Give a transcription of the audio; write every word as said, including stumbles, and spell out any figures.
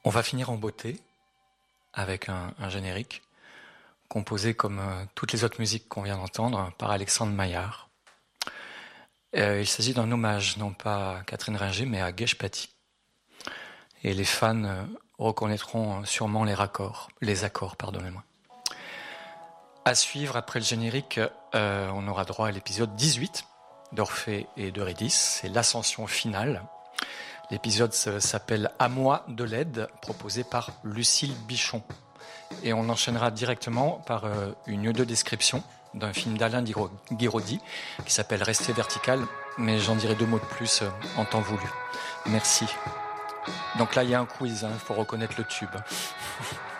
On va finir en beauté avec un, un générique composé comme euh, toutes les autres musiques qu'on vient d'entendre par Alexandre Maillard. Euh, il s'agit d'un hommage non pas à Catherine Ringer mais à Geshpati. Et les fans euh, reconnaîtront sûrement les raccords, les accords, pardonnez-moi. À suivre après le générique, euh, on aura droit à l'épisode dix-huit d'Orphée et d'Eurydice, c'est l'ascension finale. L'épisode s'appelle « À moi de l'aide », proposé par Lucille Bichon. Et on enchaînera directement par euh, une audio-description d'un film d'Alain Guiraudy qui s'appelle « Rester vertical », mais j'en dirai deux mots de plus euh, en temps voulu. Merci. Donc là, il y a un quiz, il hein, faut reconnaître le tube.